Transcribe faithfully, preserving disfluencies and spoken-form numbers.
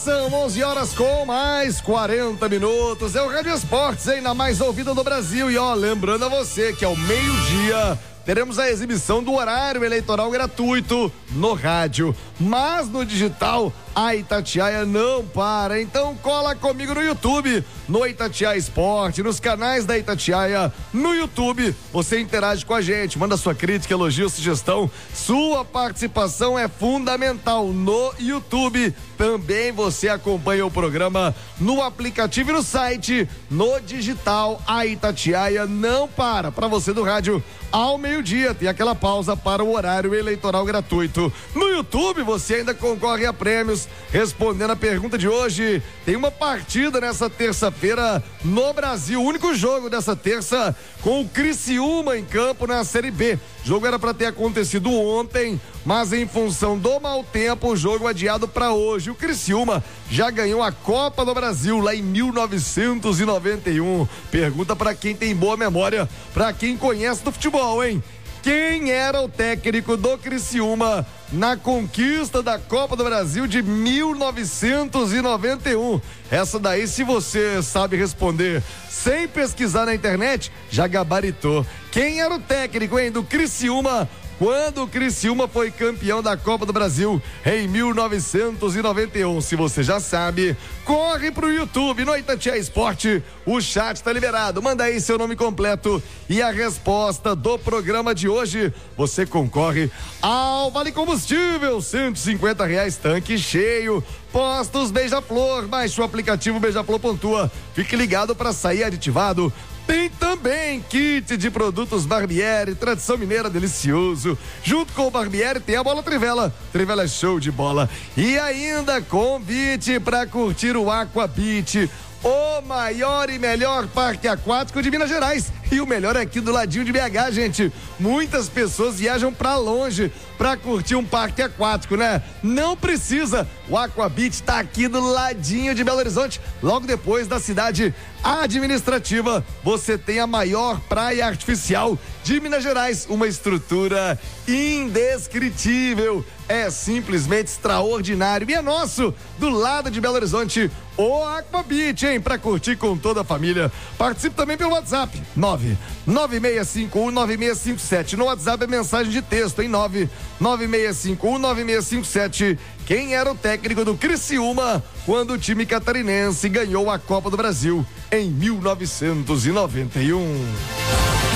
são onze horas com mais quarenta minutos. É o Rádio Esportes, hein? Na mais ouvida do Brasil. E ó, lembrando a você que ao meio-dia teremos a exibição do horário eleitoral gratuito no rádio, mas no digital a Itatiaia não para. Então cola comigo no YouTube, no Itatiaia Esporte, nos canais da Itatiaia no YouTube. Você interage com a gente, manda sua crítica, elogio, sugestão. Sua participação é fundamental no YouTube. Também você acompanha o programa no aplicativo e no site, no digital. A Itatiaia não para. Para você do rádio, ao meio-dia tem aquela pausa para o horário eleitoral gratuito. No YouTube você ainda concorre a prêmios. Respondendo a pergunta de hoje, tem uma partida nessa terça-feira no Brasil, o único jogo dessa terça com o Criciúma em campo na Série B. O jogo era para ter acontecido ontem, mas em função do mau tempo, o jogo adiado para hoje. O Criciúma já ganhou a Copa do Brasil lá em mil novecentos e noventa e um. Pergunta para quem tem boa memória, para quem conhece do futebol, hein? Quem era o técnico do Criciúma na conquista da Copa do Brasil de mil novecentos e noventa e um? Essa daí, se você sabe responder sem pesquisar na internet, já gabaritou. Quem era o técnico, hein, do Criciúma quando o Criciúma foi campeão da Copa do Brasil em mil novecentos e noventa e um? Se você já sabe, corre pro YouTube, no Itatiaia Esporte, o chat tá liberado. Manda aí seu nome completo e a resposta do programa de hoje. Você concorre ao Vale Combustível, cento e cinquenta reais, tanque cheio. Postos Beija-Flor, baixe o aplicativo Beija-Flor Pontua. Fique ligado para sair aditivado. Tem também kit de produtos Barbieri, tradição mineira delicioso. Junto com o Barbieri tem a bola Trivela. Trivela é show de bola. E ainda convite para curtir o Aqua Beach, o maior e melhor parque aquático de Minas Gerais. E o melhor é aqui do ladinho de B H, gente. Muitas pessoas viajam pra longe pra curtir um parque aquático, né? Não precisa. O Aqua Beach tá aqui do ladinho de Belo Horizonte, logo depois da cidade administrativa. Você tem a maior praia artificial de Minas Gerais, uma estrutura indescritível. É simplesmente extraordinário e é nosso, do lado de Belo Horizonte, o Aqua Beach, hein? Pra curtir com toda a família. Participe também pelo WhatsApp, nove nove seis cinco um nove seis cinco sete. No WhatsApp é mensagem de texto, em nove nove seis cinco um nove seis cinco sete. Quem era o técnico do Criciúma quando o time catarinense ganhou a Copa do Brasil em mil novecentos e noventa e um?